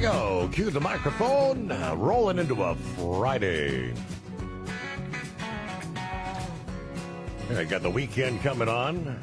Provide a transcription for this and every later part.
go. Cue the microphone. Rolling into a Friday. I got the weekend coming on.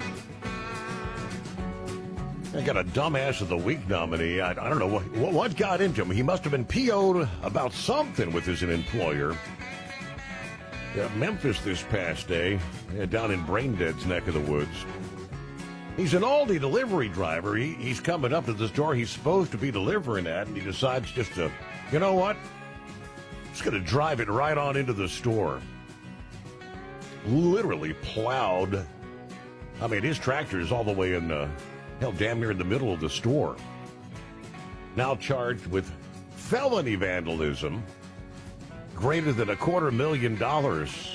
I got a Dumbass of the Week nominee. I don't know what got into him. He must have been PO'd about something with his employer. Memphis this past day, down in Braindead's neck of the woods. He's an Aldi delivery driver. He's coming up to the store he's supposed to be delivering at, and he decides just to, you know what? Just going to drive it right on into the store. Literally plowed. I mean, his tractor is all the way in, damn near in the middle of the store. Now charged with felony vandalism, greater than $250,000.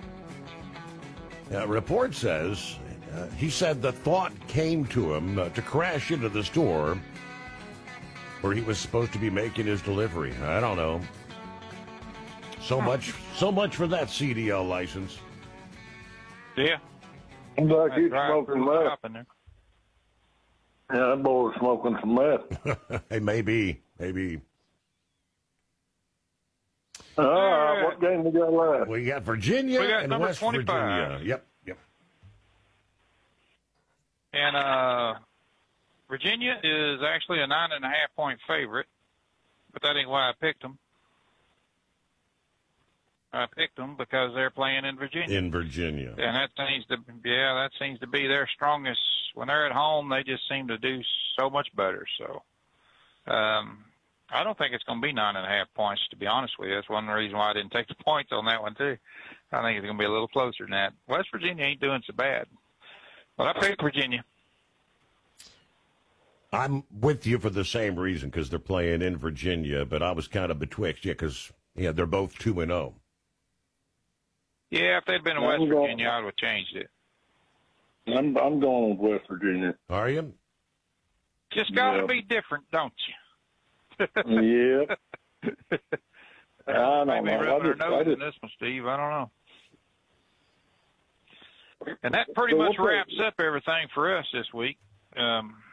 Report says he said the thought came to him to crash into the store where he was supposed to be making his delivery. I don't know. So much for that CDL license. Yeah. Like he's smoking meth. Yeah, that boy was smoking some meth. Hey, maybe. All right, what game we got left? We got Virginia and number West 25. Virginia. Yep. And Virginia is actually a 9.5-point favorite, but that ain't why I picked them. I picked them because they're playing in Virginia. In Virginia. And that seems to be their strongest. When they're at home, they just seem to do so much better. So I don't think it's going to be 9.5 points, to be honest with you. That's one reason why I didn't take the points on that one, too. I think it's going to be a little closer than that. West Virginia ain't doing so bad. But I picked Virginia. I'm with you for the same reason, because they're playing in Virginia, but I was kind of betwixt, because they're both 2-0. Yeah, if they'd been in West Virginia, I would have changed it. I'm going with West Virginia. Are you? Just got to be different, don't you? Yeah. I don't Maybe know. rubbing our nose in this one, Steve. I don't know. And that pretty much wraps up everything for us this week.